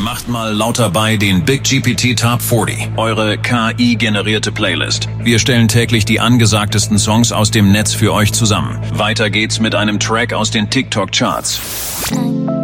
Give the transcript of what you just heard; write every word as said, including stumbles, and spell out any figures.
Macht mal lauter bei den Big G P T Top vierzig, eure K I-generierte Playlist. Wir stellen täglich die angesagtesten Songs aus dem Netz für euch zusammen. Weiter geht's mit einem Track aus den TikTok-Charts.